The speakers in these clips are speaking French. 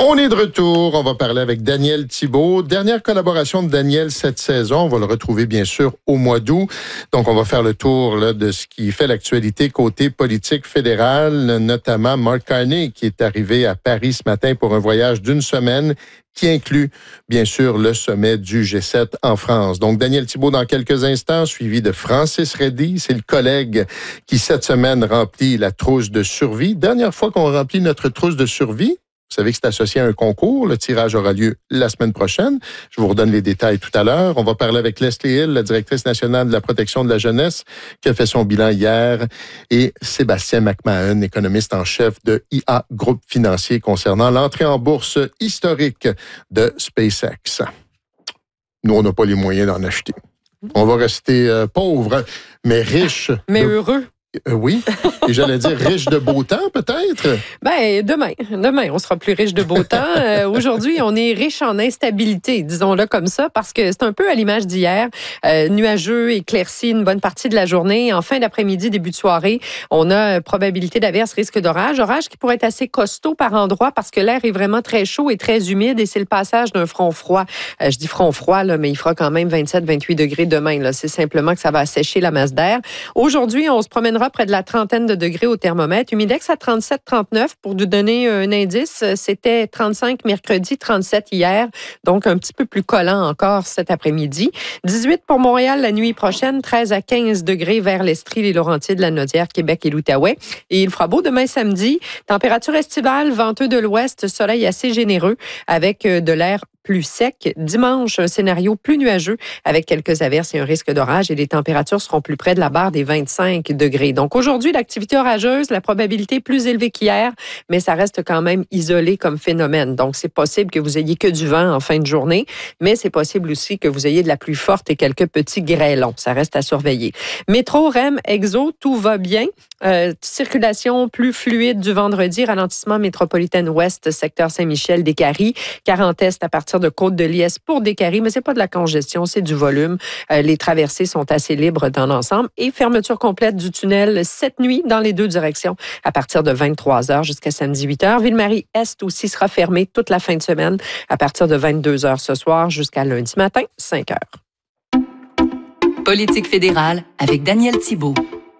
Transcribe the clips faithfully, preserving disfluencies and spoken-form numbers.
On est de retour. On va parler avec Daniel Thibault. Dernière collaboration de Daniel cette saison. On va le retrouver, bien sûr, au mois d'août. Donc, on va faire le tour là, de ce qui fait l'actualité côté politique fédérale, notamment Mark Carney, qui est arrivé à Paris ce matin pour un voyage d'une semaine qui inclut, bien sûr, le sommet du G sept en France. Donc, Daniel Thibault dans quelques instants, suivi de Francis Reddy. C'est le collègue qui, cette semaine, remplit la trousse de survie. Dernière fois qu'on remplit notre trousse de survie, vous savez que c'est associé à un concours. Le tirage aura lieu la semaine prochaine. Je vous redonne les détails tout à l'heure. On va parler avec Leslie Hill, la directrice nationale de la protection de la jeunesse, qui a fait son bilan hier, et Sébastien McMahon, économiste en chef de I A Groupe Financier, concernant l'entrée en bourse historique de SpaceX. Nous, on n'a pas les moyens d'en acheter. On va rester euh, pauvres, mais riches. Mais de... heureux. Euh, oui, et j'allais dire riche de beau temps, peut-être? Ben demain, demain, on sera plus riche de beau temps. Euh, aujourd'hui, on est riche en instabilité, disons-le comme ça, parce que c'est un peu à l'image d'hier. Euh, nuageux, éclairci une bonne partie de la journée. En fin d'après-midi, début de soirée, on a probabilité d'averse, risque d'orage. Orage qui pourrait être assez costaud par endroits parce que l'air est vraiment très chaud et très humide et c'est le passage d'un front froid. Euh, je dis front froid, là, mais il fera quand même vingt-sept à vingt-huit degrés demain. Là. C'est simplement que ça va assécher la masse d'air. Aujourd'hui, on se promènera près de la trentaine de degrés au thermomètre. Humidex à trente-sept à trente-neuf. Pour vous donner un indice, c'était trente-cinq mercredi, trente-sept hier. Donc, un petit peu plus collant encore cet après-midi. dix-huit pour Montréal la nuit prochaine. treize à quinze degrés vers l'Estrie, les Laurentides, la Naudière, Québec et l'Outaouais. Et il fera beau demain samedi. Température estivale, venteux de l'ouest, soleil assez généreux avec de l'air plus sec. Dimanche, un scénario plus nuageux avec quelques averses et un risque d'orage et les températures seront plus près de la barre des vingt-cinq degrés. Donc aujourd'hui, l'activité orageuse, la probabilité plus élevée qu'hier, mais ça reste quand même isolé comme phénomène. Donc c'est possible que vous ayez que du vent en fin de journée, mais c'est possible aussi que vous ayez de la pluie forte et quelques petits grêlons. Ça reste à surveiller. Métro, R E M, Exo, tout va bien. Euh, circulation plus fluide du vendredi, ralentissement métropolitaine ouest, secteur Saint-Michel, Décarie, quarante est à partir de Côte-de-Liesse pour Décarie, mais c'est pas de la congestion, c'est du volume. Euh, les traversées sont assez libres dans l'ensemble et fermeture complète du tunnel cette nuit dans les deux directions à partir de vingt-trois heures jusqu'à samedi huit heures. Ville-Marie-Est aussi sera fermée toute la fin de semaine à partir de vingt-deux heures ce soir jusqu'à lundi matin, cinq heures. Politique fédérale avec Daniel Thibault.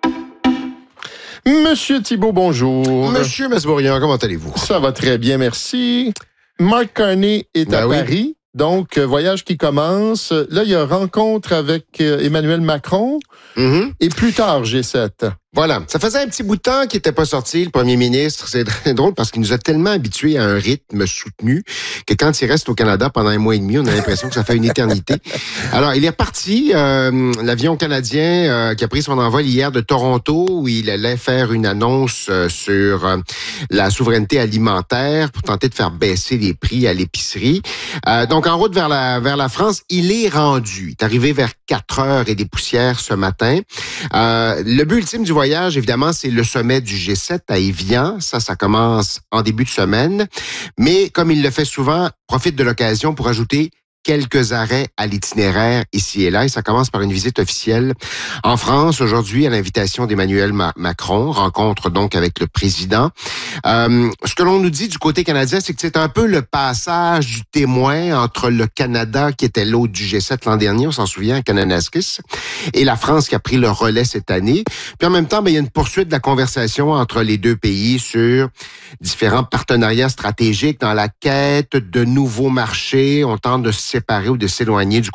Monsieur Thibault, bonjour. Monsieur Masbourian, comment allez-vous? Ça va très bien, merci. Mark Carney est ben à oui. Paris, donc voyage qui commence. Là, il y a rencontre avec Emmanuel Macron mm-hmm. et plus tard G sept. Voilà. Ça faisait un petit bout de temps qu'il n'était pas sorti, le premier ministre. C'est très drôle parce qu'il nous a tellement habitués à un rythme soutenu que quand il reste au Canada pendant un mois et demi, on a l'impression que ça fait une éternité. Alors, il est reparti, euh, l'avion canadien euh, qui a pris son envol hier de Toronto, où il allait faire une annonce euh, sur euh, la souveraineté alimentaire pour tenter de faire baisser les prix à l'épicerie. Euh, donc, en route vers la, vers la France, il est rendu. Il est arrivé vers quatre heures et des poussières ce matin. Euh, le but ultime du voyage, évidemment, c'est le sommet du G sept à Évian. Ça, ça commence en début de semaine. Mais comme il le fait souvent, profite de l'occasion pour ajouter quelques arrêts à l'itinéraire ici et là. Et ça commence par une visite officielle en France aujourd'hui à l'invitation d'Emmanuel Ma- Macron. Rencontre donc avec le président. Euh, ce que l'on nous dit du côté canadien, c'est que c'est un peu le passage du témoin entre le Canada qui était l'hôte du G sept l'an dernier, on s'en souvient, à Kananaskis, et la France qui a pris le relais cette année. Puis en même temps, ben, il y a une poursuite de la conversation entre les deux pays sur différents partenariats stratégiques dans la quête de nouveaux marchés. On tente de se séparer ou de s'éloigner du